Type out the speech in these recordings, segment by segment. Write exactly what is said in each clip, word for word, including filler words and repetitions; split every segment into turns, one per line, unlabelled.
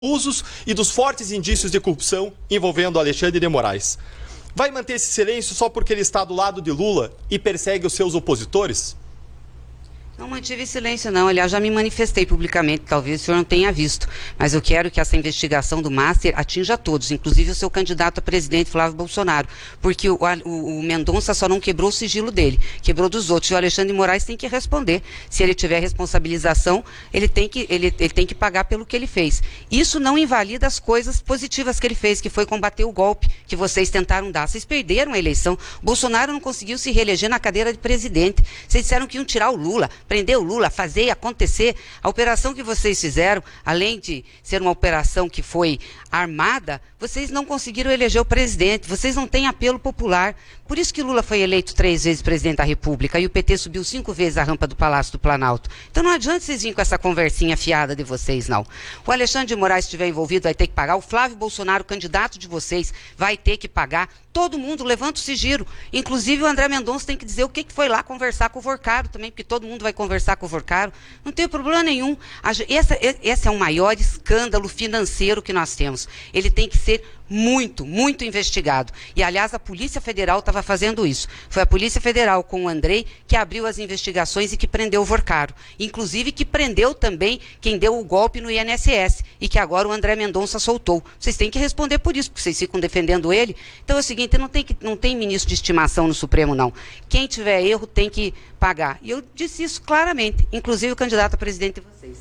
usos e dos fortes indícios de corrupção envolvendo Alexandre de Moraes. Vai manter esse silêncio só porque ele está do lado de Lula e persegue os seus opositores?
Não mantive silêncio, não. Aliás, já me manifestei publicamente, talvez o senhor não tenha visto. Mas eu quero que essa investigação do Master atinja todos, inclusive o seu candidato a presidente, Flávio Bolsonaro. Porque o, o, o Mendonça só não quebrou o sigilo dele, quebrou dos outros. E o Alexandre de Moraes tem que responder. Se ele tiver responsabilização, ele tem que, ele, ele tem que pagar pelo que ele fez. Isso não invalida as coisas positivas que ele fez, que foi combater o golpe que vocês tentaram dar. Vocês perderam a eleição. Bolsonaro não conseguiu se reeleger na cadeira de presidente. Vocês disseram que iam tirar o Lula, prender o Lula, fazer acontecer. A operação que vocês fizeram, além de ser uma operação que foi armada, vocês não conseguiram eleger o presidente, vocês não têm apelo popular. Por isso que Lula foi eleito três vezes presidente da República e o P T subiu cinco vezes a rampa do Palácio do Planalto. Então não adianta vocês virem com essa conversinha fiada de vocês, não. O Alexandre de Moraes, se estiver envolvido, vai ter que pagar. O Flávio Bolsonaro, candidato de vocês, vai ter que pagar. Todo mundo levanta o sigilo. Inclusive o André Mendonça tem que dizer o que foi lá conversar com o Vorcaro também, porque todo mundo vai conversar com o Vorcaro. Não tem problema nenhum. Essa, esse é o maior escândalo financeiro que nós temos. Ele tem que ser muito, muito investigado. E, aliás, a Polícia Federal estava fazendo isso. Foi a Polícia Federal, com o Andrei, que abriu as investigações e que prendeu o Vorcaro. Inclusive, que prendeu também quem deu o golpe no I N S S e que agora o André Mendonça soltou. Vocês têm que responder por isso, porque vocês ficam defendendo ele. Então, é o seguinte, não tem, que, não tem ministro de estimação no Supremo, não. Quem tiver erro tem que pagar. E eu disse isso claramente, inclusive o candidato a presidente de vocês.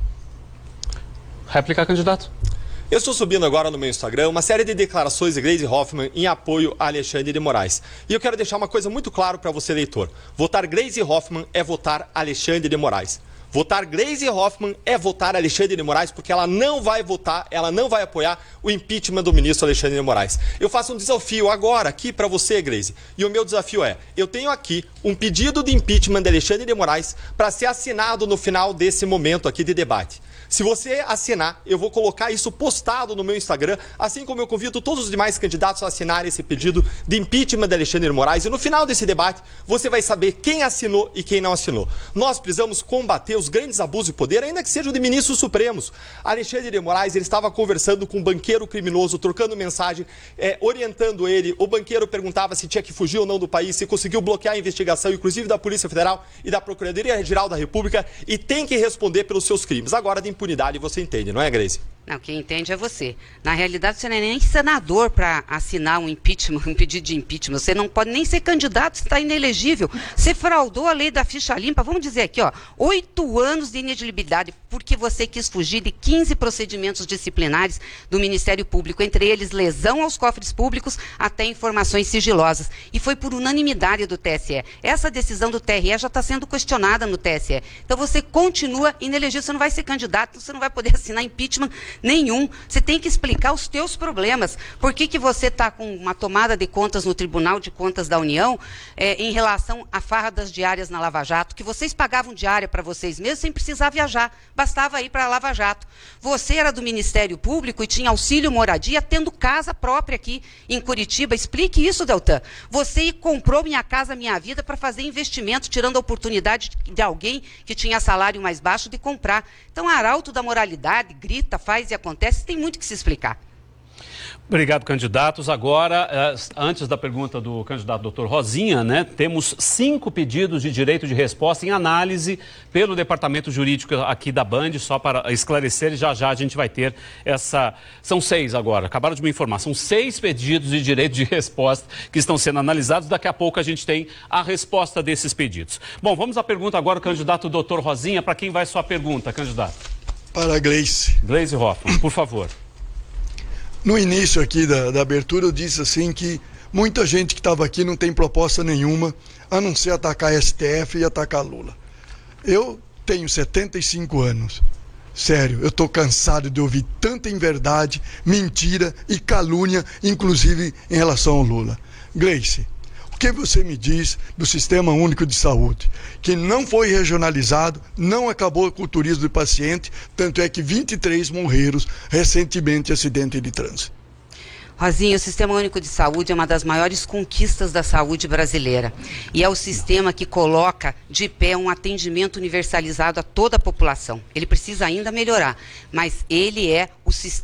Réplica, candidato.
Eu estou subindo agora no meu Instagram uma série de declarações de Gleisi Hoffmann em apoio a Alexandre de Moraes. E eu quero deixar uma coisa muito clara para você, leitor. Votar Gleisi Hoffmann é votar Alexandre de Moraes. Votar Gleisi Hoffmann é votar Alexandre de Moraes, porque ela não vai votar, ela não vai apoiar o impeachment do ministro Alexandre de Moraes. Eu faço um desafio agora aqui para você, Gleisi. E o meu desafio é, eu tenho aqui um pedido de impeachment de Alexandre de Moraes para ser assinado no final desse momento aqui de debate. Se você assinar, eu vou colocar isso postado no meu Instagram, assim como eu convido todos os demais candidatos a assinarem esse pedido de impeachment de Alexandre de Moraes. E no final desse debate, você vai saber quem assinou e quem não assinou. Nós precisamos combater os grandes abusos de poder, ainda que sejam de ministros supremos. Alexandre de Moraes, ele estava conversando com um banqueiro criminoso, trocando mensagem, é, orientando ele. O banqueiro perguntava se tinha que fugir ou não do país, se conseguiu bloquear a investigação, inclusive da Polícia Federal e da Procuradoria-Geral da República, e tem que responder pelos seus crimes. Agora, de impunidade, você entende, não é, Gleisi?
Não, quem entende é você. Na realidade, você não é nem senador para assinar um impeachment, um pedido de impeachment. Você não pode nem ser candidato, você está inelegível. Você fraudou a lei da ficha limpa. Vamos dizer aqui, ó, oito anos de inelegibilidade, porque você quis fugir de quinze procedimentos disciplinares do Ministério Público, entre eles lesão aos cofres públicos até informações sigilosas. E foi por unanimidade do T S E. Essa decisão do T R E já está sendo questionada no T S E. Então você continua inelegível, você não vai ser candidato, você não vai poder assinar impeachment nenhum. Você tem que explicar os teus problemas. Por que que você está com uma tomada de contas no Tribunal de Contas da União é, em relação à farra das diárias na Lava Jato, que vocês pagavam diária para vocês mesmos sem precisar viajar, bastava ir para a Lava Jato. Você era do Ministério Público e tinha auxílio moradia tendo casa própria aqui em Curitiba. Explique isso, Deltan. Você comprou Minha Casa Minha Vida para fazer investimento, tirando a oportunidade de alguém que tinha salário mais baixo de comprar. Então, arauto da moralidade, grita, faz e acontece, tem muito que se explicar.
Obrigado, candidatos. Agora, antes da pergunta do candidato doutor Rosinha, né, temos cinco pedidos de direito de resposta em análise pelo Departamento Jurídico aqui da Band, só para esclarecer, e já já a gente vai ter essa... São seis agora, acabaram de me informar, são seis pedidos de direito de resposta que estão sendo analisados. Daqui a pouco a gente tem a resposta desses pedidos. Bom, vamos à pergunta agora, candidato doutor Rosinha. Para quem vai sua pergunta, candidato?
Para a Gleisi.
Gleisi Hoffmann, por favor.
No início aqui da, da abertura eu disse assim que muita gente que estava aqui não tem proposta nenhuma a não ser atacar a S T F e atacar Lula. Eu tenho setenta e cinco anos. Sério, eu estou cansado de ouvir tanta inverdade, mentira e calúnia, inclusive em relação ao Lula. Gleisi, o que você me diz do Sistema Único de Saúde, que não foi regionalizado, não acabou com o turismo de paciente, tanto é que vinte e três morreram recentemente em acidente de trânsito?
Rosinha, o Sistema Único de Saúde é uma das maiores conquistas da saúde brasileira. E é o sistema que coloca de pé um atendimento universalizado a toda a população. Ele precisa ainda melhorar, mas ele é o sistema